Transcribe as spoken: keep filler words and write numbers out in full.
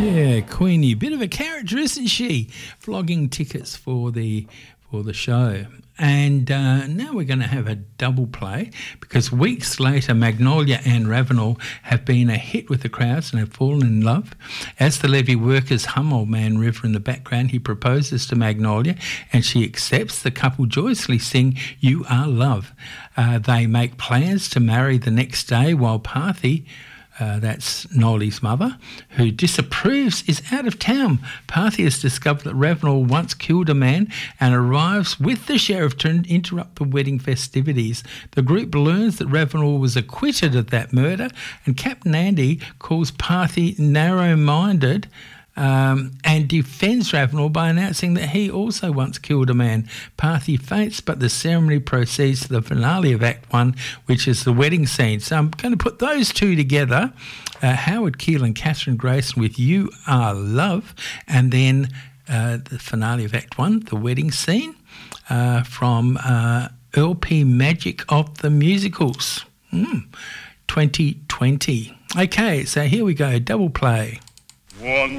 Yeah, Queenie, bit of a character, isn't she? Flogging tickets for the for the show. And uh, now we're going to have a double play because weeks later, Magnolia and Ravenel have been a hit with the crowds and have fallen in love. As the levee workers hum Old Man River in the background, he proposes to Magnolia and she accepts. The couple joyously sing You Are Love. Uh, they make plans to marry the next day while Parthy, Uh, that's Nolly's mother, who disapproves, is out of town. Parthy has discovered that Ravenel once killed a man and arrives with the sheriff to interrupt the wedding festivities. The group learns that Ravenel was acquitted of that murder, and Captain Andy calls Parthy narrow-minded Um, and defends Ravenel by announcing that he also once killed a man. Parthy faints, but the ceremony proceeds to the finale of Act One, which is the wedding scene. So I'm going to put those two together, uh, Howard Keel and Catherine Grayson with You Are Love, and then uh, the finale of Act One, the wedding scene, uh, from uh, L P Magic of the Musicals, mm, twenty twenty. Okay, so here we go, double play. One